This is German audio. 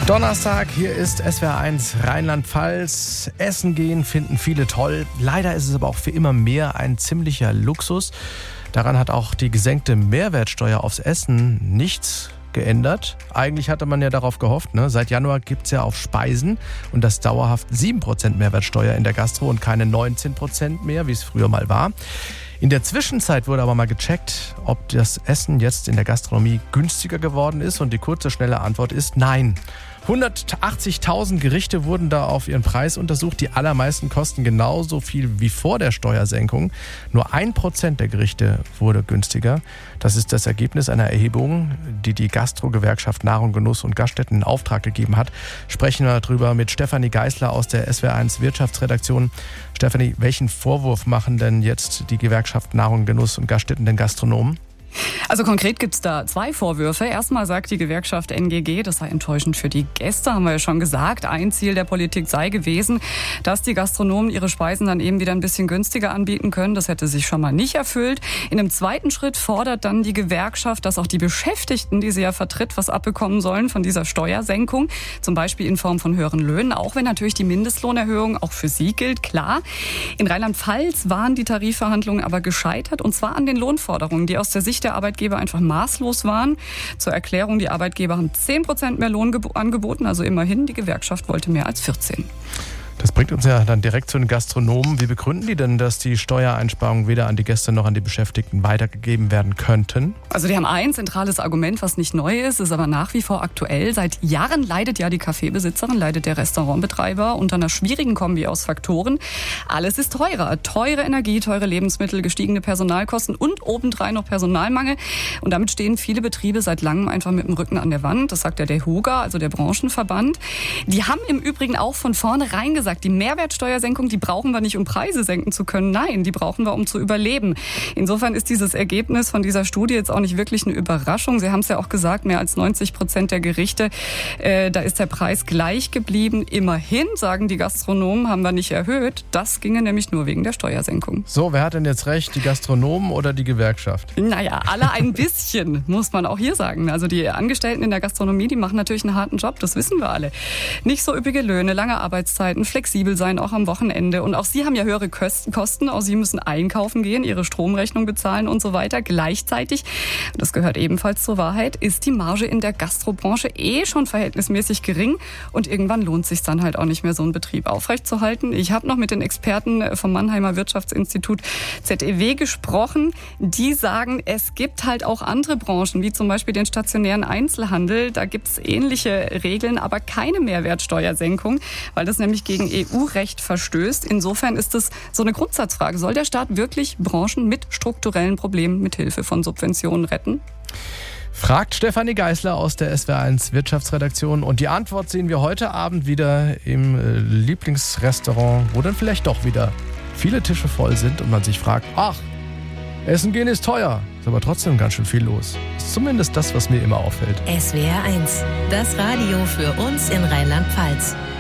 Donnerstag, hier ist SWR1 Rheinland-Pfalz. Essen gehen finden viele toll. Leider ist es aber auch für immer mehr ein ziemlicher Luxus. Daran hat auch die gesenkte Mehrwertsteuer aufs Essen nichts geändert. Eigentlich hatte man ja darauf gehofft, ne? Seit Januar gibt es ja auf Speisen und das dauerhaft 7% Mehrwertsteuer in der Gastro und keine 19% mehr, wie es früher mal war. In der Zwischenzeit wurde aber mal gecheckt, ob das Essen jetzt in der Gastronomie günstiger geworden ist, und die kurze, schnelle Antwort ist nein. 180.000 Gerichte wurden da auf ihren Preis untersucht. Die allermeisten kosten genauso viel wie vor der Steuersenkung. Nur 1% der Gerichte wurde günstiger. Das ist das Ergebnis einer Erhebung, die die Gastro-Gewerkschaft Nahrung, Genuss und Gaststätten in Auftrag gegeben hat. Sprechen wir darüber mit Stefanie Geisler aus der SWR1 Wirtschaftsredaktion. Stefanie, welchen Vorwurf machen denn jetzt die Gewerkschaft Nahrung, Genuss und Gaststätten den Gastronomen? Also konkret gibt es da zwei Vorwürfe. Erstmal sagt die Gewerkschaft NGG, das sei enttäuschend für die Gäste, haben wir ja schon gesagt. Ein Ziel der Politik sei gewesen, dass die Gastronomen ihre Speisen dann eben wieder ein bisschen günstiger anbieten können. Das hätte sich schon mal nicht erfüllt. In einem zweiten Schritt fordert dann die Gewerkschaft, dass auch die Beschäftigten, die sie ja vertritt, was abbekommen sollen von dieser Steuersenkung. Zum Beispiel in Form von höheren Löhnen, auch wenn natürlich die Mindestlohnerhöhung auch für sie gilt, klar. In Rheinland-Pfalz waren die Tarifverhandlungen aber gescheitert, und zwar an den Lohnforderungen, die aus der Sicht der Arbeitgeber einfach maßlos waren. Zur Erklärung, die Arbeitgeber haben 10% mehr Lohn angeboten, also immerhin, die Gewerkschaft wollte mehr als 14. Das bringt uns ja dann direkt zu den Gastronomen. Wie begründen die denn, dass die Steuereinsparungen weder an die Gäste noch an die Beschäftigten weitergegeben werden könnten? Also die haben ein zentrales Argument, was nicht neu ist aber nach wie vor aktuell. Seit Jahren leidet ja die Kaffeebesitzerin, leidet der Restaurantbetreiber unter einer schwierigen Kombi aus Faktoren. Alles ist teurer. Teure Energie, teure Lebensmittel, gestiegene Personalkosten und obendrein noch Personalmangel. Und damit stehen viele Betriebe seit langem einfach mit dem Rücken an der Wand. Das sagt ja der HUGA, also der Branchenverband. Die haben im Übrigen auch von vornherein gesagt, die Mehrwertsteuersenkung, die brauchen wir nicht, um Preise senken zu können. Nein, die brauchen wir, um zu überleben. Insofern ist dieses Ergebnis von dieser Studie jetzt auch nicht wirklich eine Überraschung. Sie haben es ja auch gesagt, mehr als 90% der Gerichte, da ist der Preis gleich geblieben. Immerhin, sagen die Gastronomen, haben wir nicht erhöht. Das ginge nämlich nur wegen der Steuersenkung. So, wer hat denn jetzt recht, die Gastronomen oder die Gewerkschaft? Naja, alle ein bisschen, muss man auch hier sagen. Also die Angestellten in der Gastronomie, die machen natürlich einen harten Job, das wissen wir alle. Nicht so üppige Löhne, lange Arbeitszeiten, flexibel sein, auch am Wochenende. Und auch sie haben ja höhere Kosten. Auch sie müssen einkaufen gehen, ihre Stromrechnung bezahlen und so weiter. Gleichzeitig, das gehört ebenfalls zur Wahrheit, ist die Marge in der Gastrobranche schon verhältnismäßig gering. Und irgendwann lohnt es sich dann halt auch nicht mehr, so einen Betrieb aufrechtzuerhalten. Ich habe noch mit den Experten vom Mannheimer Wirtschaftsinstitut ZEW gesprochen. Die sagen, es gibt halt auch andere Branchen, wie zum Beispiel den stationären Einzelhandel. Da gibt es ähnliche Regeln, aber keine Mehrwertsteuersenkung, weil das nämlich gegen EU-Recht verstößt. Insofern ist es so eine Grundsatzfrage. Soll der Staat wirklich Branchen mit strukturellen Problemen mit Hilfe von Subventionen retten? Fragt Stefanie Geisler aus der SWR1 Wirtschaftsredaktion. Und die Antwort sehen wir heute Abend wieder im Lieblingsrestaurant, wo dann vielleicht doch wieder viele Tische voll sind und man sich fragt, ach, Essen gehen ist teuer, ist aber trotzdem ganz schön viel los. Ist zumindest das, was mir immer auffällt. SWR1, das Radio für uns in Rheinland-Pfalz.